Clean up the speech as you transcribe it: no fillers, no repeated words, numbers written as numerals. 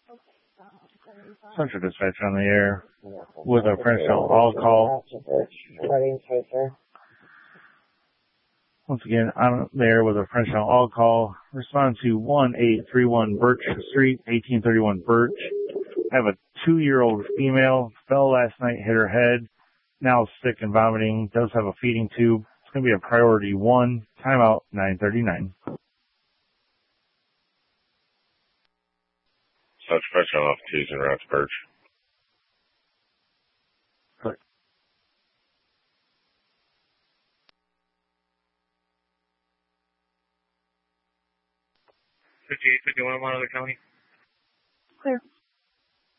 Central Dispatch on the air with a French all call. Once again, I'm there with a French all call. Respond to 1831 Birch Street, 1831 Birch. I have a 2-year-old female, fell last night, hit her head, now sick and vomiting, does have a feeding tube. It's going to be a priority 1, timeout 9:39. Such pressure off T's and routes Birch. Correct. 5851, Monterey County. Clear.